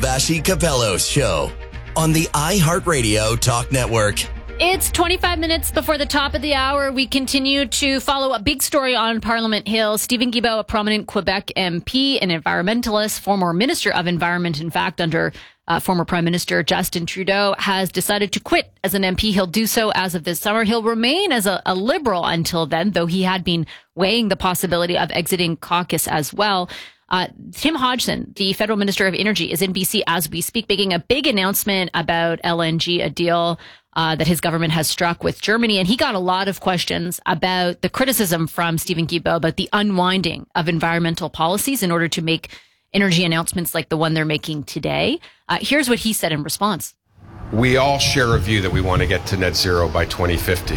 Vassy Capello's show on the iHeartRadio Talk Network. It's 25 minutes before the top of the hour. We continue to follow a big story on Parliament Hill. Steven Guilbeault, a prominent Quebec MP, an environmentalist, former Minister of Environment, in fact, under former Prime Minister Justin Trudeau, has decided to quit as an MP. He'll do so as of this summer. He'll remain as a Liberal until then, though he had been weighing the possibility of exiting caucus as well. Tim Hodgson, the Federal Minister of Energy, is in BC as we speak, making a big announcement about LNG, a deal that his government has struck with Germany. And he got a lot of questions about the criticism from Steven Guilbeault about the unwinding of environmental policies in order to make energy announcements like the one they're making today. Here's what he said in response. We all share a view that we want to get to net zero by 2050.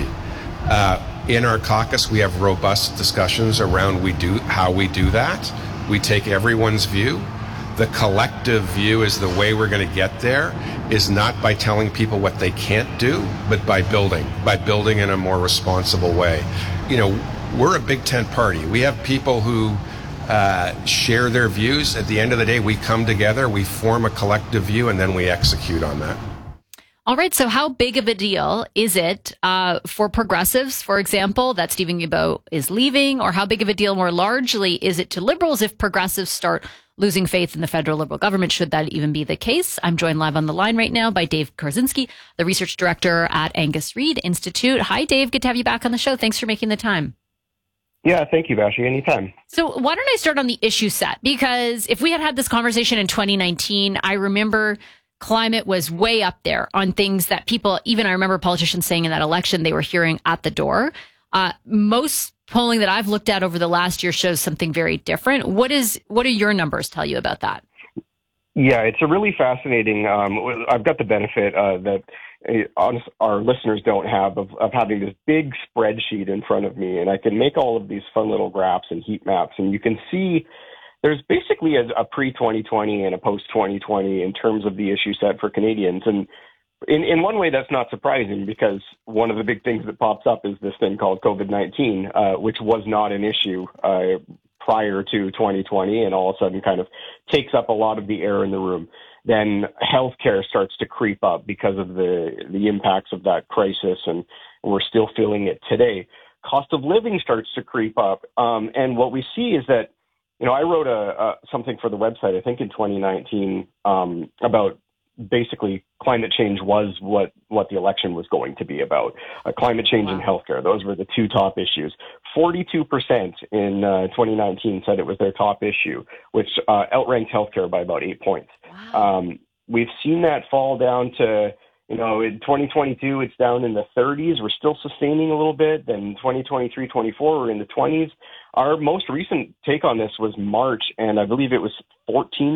In our caucus, we have robust discussions around how we do that. We take everyone's view. The collective view is the way we're going to get there is not by telling people what they can't do, but by building in a more responsible way. You know, we're a big tent party. We have people who share their views. At the end of the day, we come together, we form a collective view, and then we execute on that. All right. So how big of a deal is it for progressives, for example, that Steven Guilbeault is leaving? Or how big of a deal more largely is it to Liberals if progressives start losing faith in the federal Liberal government, should that even be the case? I'm joined live on the line right now by Dave Korzinski, the research director at Angus Reid Institute. Hi, Dave. Good to have you back on the show. Thanks for making the time. Yeah, thank you, Vassy. Anytime. So why don't I start on the issue set? Because if we had had this conversation in 2019, I remember climate was way up there on things that people, even I remember politicians saying in that election, they were hearing at the door. Most polling that I've looked at over the last year shows something very different. What do your numbers tell you about that? Yeah, it's a really fascinating. I've got the benefit that our listeners don't have of having this big spreadsheet in front of me, and I can make all of these fun little graphs and heat maps, and you can see there's basically a pre-2020 and a post-2020 in terms of the issue set for Canadians. And in one way, that's not surprising because one of the big things that pops up is this thing called COVID-19, which was not an issue prior to 2020 and all of a sudden kind of takes up a lot of the air in the room. Then healthcare starts to creep up because of the impacts of that crisis, and we're still feeling it today. Cost of living starts to creep up. And what we see is that, you know, I wrote something for the website, I think in 2019, about basically climate change was what the election was going to be about. Climate change and healthcare. Those were the two top issues. 42% in 2019 said it was their top issue, which outranked healthcare by about 8 points. Wow. We've seen that fall down to, you know, in 2022, it's down in the 30s. We're still sustaining a little bit. Then 2023, 24, we're in the 20s. Our most recent take on this was March, and I believe it was 14%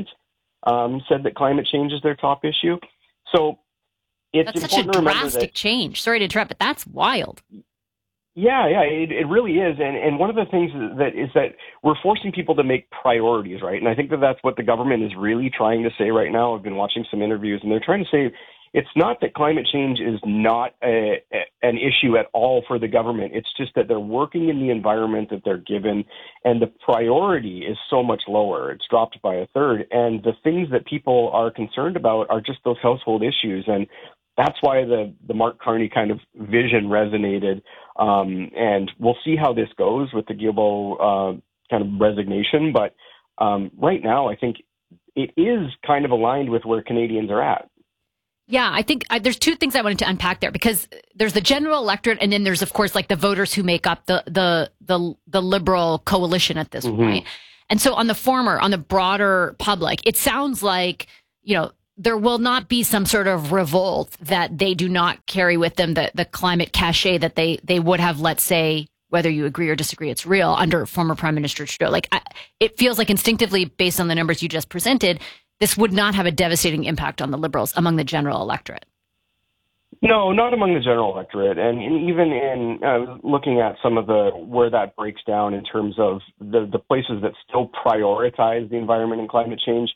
said that climate change is their top issue. So it's that's such a drastic change. Sorry to interrupt, but that's wild. Yeah, it really is. And one of the things that we're forcing people to make priorities, right? And I think that's what the government is really trying to say right now. I've been watching some interviews, and they're trying to say it's not that climate change is not an issue at all for the government. It's just that they're working in the environment that they're given, and the priority is so much lower. It's dropped by a third. And the things that people are concerned about are just those household issues. And that's why the Mark Carney kind of vision resonated. And we'll see how this goes with the Guilbeault kind of resignation. But right now, I think it is kind of aligned with where Canadians are at. Yeah, I think there's two things I wanted to unpack there, because there's the general electorate, and then there's, of course, like the voters who make up the Liberal coalition at this point. And so on the former, on the broader public, it sounds like, you know, there will not be some sort of revolt that they do not carry with them the climate cachet that they would have, let's say, whether you agree or disagree, it's real, under former Prime Minister Trudeau. Like, it feels like instinctively, based on the numbers you just presented, this would not have a devastating impact on the Liberals among the general electorate. No, not among the general electorate. And even in looking at some of where that breaks down in terms of the places that still prioritize the environment and climate change,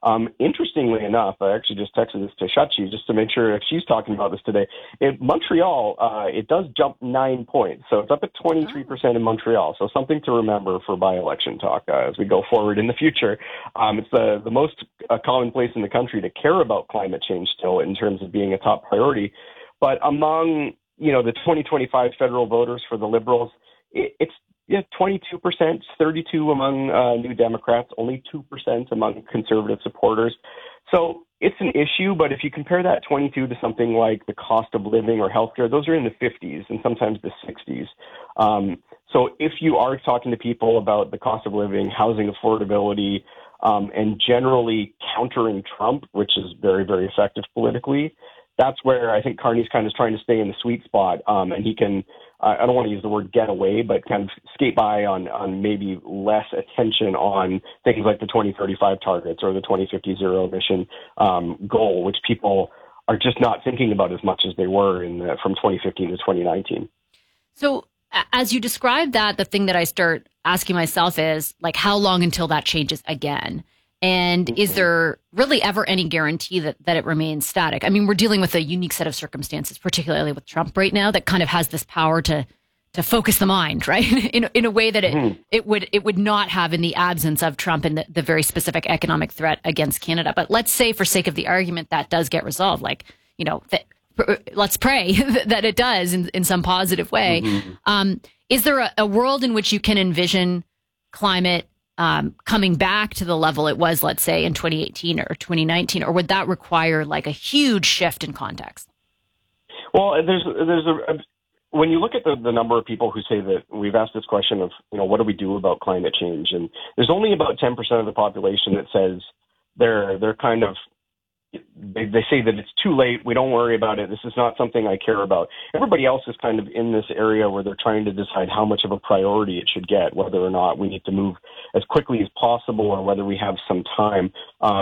Interestingly enough, I actually just texted this to Shachi just to make sure if she's talking about this today. In Montreal, it does jump 9 points. So it's up at 23% in Montreal. So something to remember for by-election talk as we go forward in the future. It's the most common place in the country to care about climate change still in terms of being a top priority. But among, the 2025 federal voters for the Liberals, it's 22%, 32 among New Democrats, only 2% among conservative supporters. So it's an issue, but if you compare that 22 to something like the cost of living or healthcare, those are in the 50s and sometimes the 60s. So if you are talking to people about the cost of living, housing affordability, and generally countering Trump, which is very, very effective politically, that's where I think Carney's kind of trying to stay in the sweet spot, and he can, I don't want to use the word get away, but kind of skate by on maybe less attention on things like the 2035 targets or the 2050 zero emission goal, which people are just not thinking about as much as they were from 2015 to 2019. So as you describe that, the thing that I start asking myself is, like, how long until that changes again? And is there really ever any guarantee that it remains static? I mean, we're dealing with a unique set of circumstances, particularly with Trump right now, that kind of has this power to focus the mind, right? in a way that it would not have in the absence of Trump and the very specific economic threat against Canada. But let's say, for sake of the argument, that does get resolved. Like, let's pray that it does in some positive way. Is there a world in which you can envision climate coming back to the level it was, let's say, in 2018 or 2019, or would that require like a huge shift in context? Well, when you look at the number of people who say that, we've asked this question of, what do we do about climate change? And there's only about 10% of the population that says they're kind of, they say that it's too late. We don't worry about it. This is not something I care about. Everybody else is kind of in this area where they're trying to decide how much of a priority it should get, whether or not we need to move as quickly as possible or whether we have some time.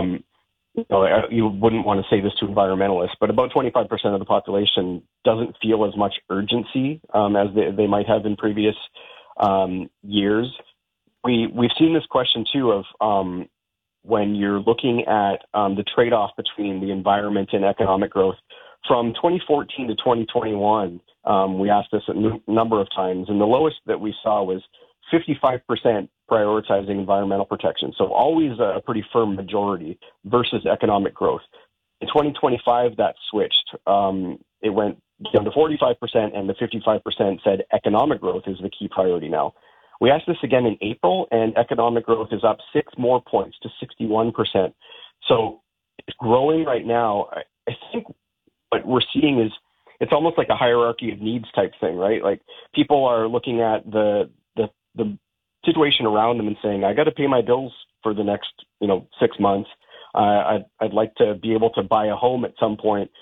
You wouldn't want to say this to environmentalists, but about 25% of the population doesn't feel as much urgency as they might have in previous years. We've seen this question too of when you're looking at the trade-off between the environment and economic growth. From 2014 to 2021, we asked this a number of times, and the lowest that we saw was 55% prioritizing environmental protection. So always a pretty firm majority versus economic growth. In 2025, that switched. It went down to 45%, and the 55% said economic growth is the key priority now. We asked this again in April, and economic growth is up 6 more points to 61%. So it's growing right now. I think what we're seeing is it's almost like a hierarchy of needs type thing, right? Like people are looking at the situation around them and saying, I got to pay my bills for the next 6 months. I'd like to be able to buy a home at some point.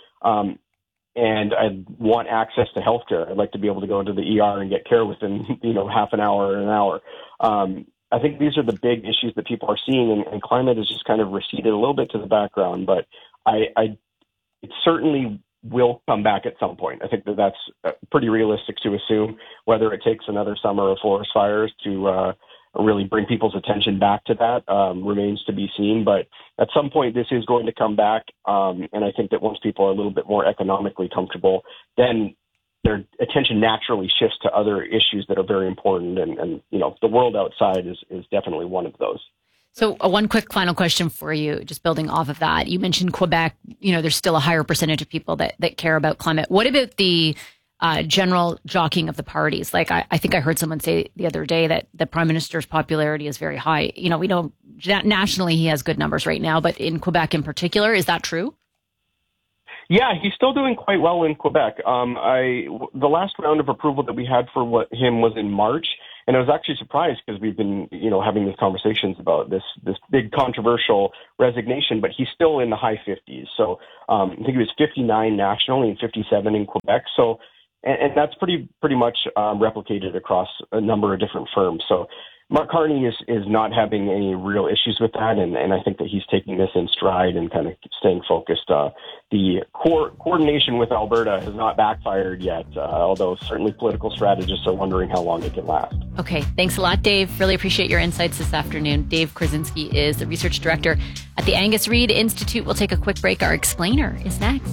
And I want access to healthcare. I'd like to be able to go into the ER and get care within, half an hour or an hour. I think these are the big issues that people are seeing, and climate has just kind of receded a little bit to the background. But it certainly will come back at some point. I think that's pretty realistic to assume. Whether it takes another summer of forest fires to really bring people's attention back to that remains to be seen. But at some point, this is going to come back. And I think that once people are a little bit more economically comfortable, then their attention naturally shifts to other issues that are very important. And the world outside is definitely one of those. So one quick final question for you, just building off of that. You mentioned Quebec, there's still a higher percentage of people that care about climate. What about the general jockeying of the parties? Like I think I heard someone say the other day that the Prime Minister's popularity is very high. We know nationally he has good numbers right now, but in Quebec in particular, is that true? Yeah, he's still doing quite well in Quebec. The last round of approval that we had for him was in March, and I was actually surprised because we've been, having these conversations about this big controversial resignation, but he's still in the high 50s. So I think he was 59 nationally and 57 in Quebec. So, and that's pretty much replicated across a number of different firms. So Mark Carney is not having any real issues with that, and I think that he's taking this in stride and kind of staying focused. The coordination with Alberta has not backfired yet, although certainly political strategists are wondering how long it can last. Okay, thanks a lot, Dave. Really appreciate your insights this afternoon. Dave Krasinski is the research director at the Angus Reid Institute. We'll take a quick break. Our explainer is next.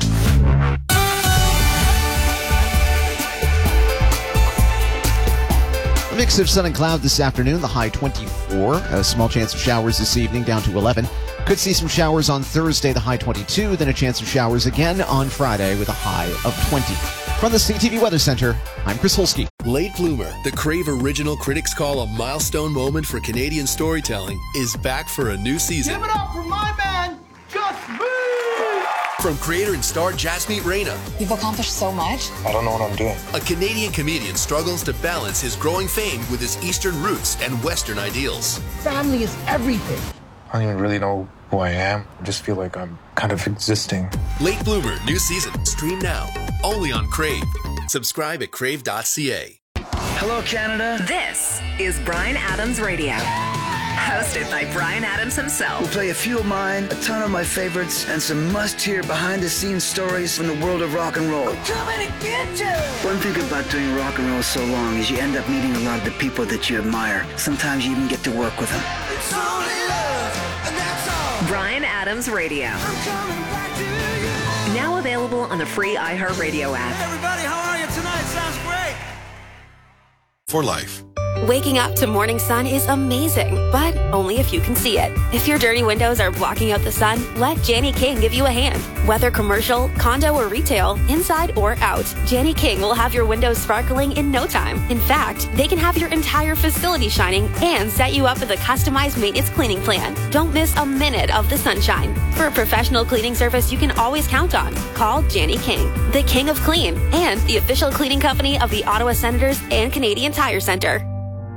A mix of sun and cloud this afternoon, the high 24. A small chance of showers this evening, down to 11. Could see some showers on Thursday, the high 22. Then a chance of showers again on Friday with a high of 20. From the CTV Weather Center, I'm Chris Holsky. Late Bloomer, the Crave original critics call a milestone moment for Canadian storytelling, is back for a new season. Give it up for my man, Gus B! From creator and star Jasmeet Reyna. You've accomplished so much. I don't know what I'm doing. A Canadian comedian struggles to balance his growing fame with his Eastern roots and Western ideals. Family is everything. I don't even really know who I am. I just feel like I'm kind of existing. Late Bloomer, new season. Stream now. Only on Crave. Subscribe at crave.ca. Hello, Canada. This is Bryan Adams Radio. Hosted by Bryan Adams himself. We'll play a few of mine, a ton of my favorites, and some must-hear behind-the-scenes stories from the world of rock and roll. I'm coming to get you! One thing about doing rock and roll so long is you end up meeting a lot of the people that you admire. Sometimes you even get to work with them. It's only love, and that's all. Bryan Adams Radio. I'm coming back to you. Now available on the free iHeartRadio app. Hey everybody, how are you tonight? Sounds great. For life. Waking up to morning sun is amazing, but only if you can see it. If your dirty windows are blocking out the sun, let Jani King give you a hand. Whether commercial, condo, or retail, inside or out, Jani King will have your windows sparkling in no time. In fact, they can have your entire facility shining and set you up with a customized maintenance cleaning plan. Don't miss a minute of the sunshine. For a professional cleaning service you can always count on, call Jani King, the King of Clean, and the official cleaning company of the Ottawa Senators and Canadian Tire Centre.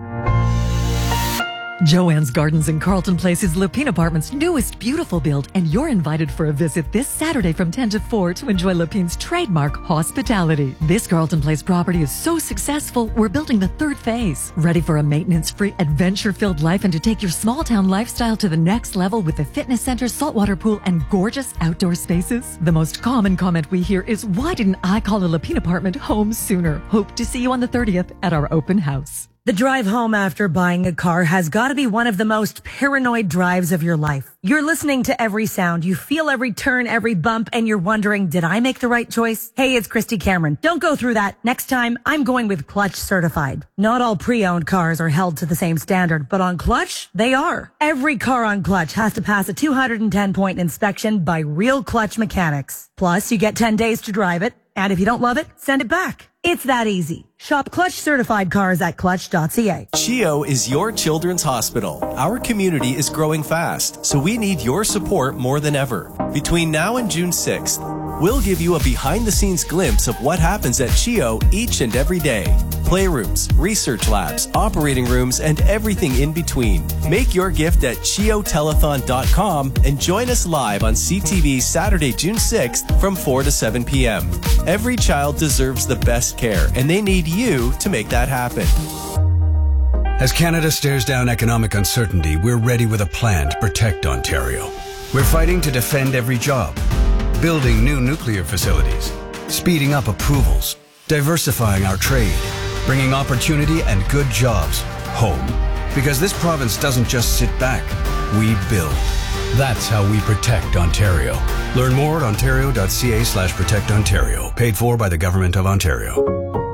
Joanne's Gardens in Carlton Place is Lapine Apartments' newest beautiful build, and you're invited for a visit this Saturday from 10 to 4 to enjoy Lapine's trademark hospitality. This Carlton Place property is so successful, we're building the third phase. Ready for a maintenance-free, adventure-filled life and to take your small-town lifestyle to the next level with a fitness center, saltwater pool, and gorgeous outdoor spaces? The most common comment we hear is, why didn't I call a Lapine apartment home sooner? Hope to see you on the 30th at our open house. The drive home after buying a car has got to be one of the most paranoid drives of your life. You're listening to every sound, you feel every turn, every bump, and you're wondering, did I make the right choice? Hey, it's Christy Cameron. Don't go through that. Next time, I'm going with Clutch Certified. Not all pre-owned cars are held to the same standard, but on Clutch, they are. Every car on Clutch has to pass a 210-point inspection by real Clutch mechanics. Plus, you get 10 days to drive it, and if you don't love it, send it back. It's that easy. Shop Clutch certified cars at clutch.ca. CHEO is your children's hospital. Our community is growing fast, so we need your support more than ever. Between now and June 6th, we'll give you a behind-the-scenes glimpse of what happens at CHEO each and every day. Playrooms, research labs, operating rooms, and everything in between. Make your gift at CHEOtelethon.com and join us live on CTV Saturday, June 6th from 4 to 7 p.m. Every child deserves the best care, and they need you to make that happen. As Canada stares down economic uncertainty, we're ready with a plan to protect Ontario. We're fighting to defend every job, building new nuclear facilities, speeding up approvals, diversifying our trade, bringing opportunity and good jobs home. Because this province doesn't just sit back, we build. That's how we protect Ontario. Learn more at ontario.ca/protectontario. Paid for by the Government of Ontario.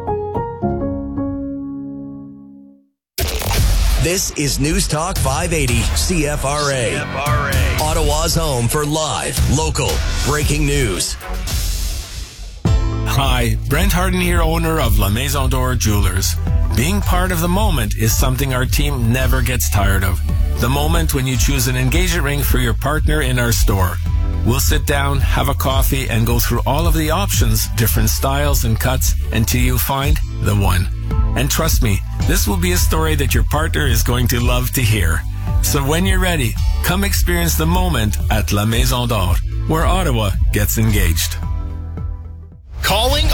This is News Talk 580 CFRA. Ottawa's home for live, local, breaking news. Hi, Brent Harden here, owner of La Maison d'Or Jewelers. Being part of the moment is something our team never gets tired of. The moment when you choose an engagement ring for your partner in our store. We'll sit down, have a coffee, and go through all of the options, different styles and cuts, until you find the one. And trust me, this will be a story that your partner is going to love to hear. So when you're ready, come experience the moment at La Maison d'Or, where Ottawa gets engaged. Calling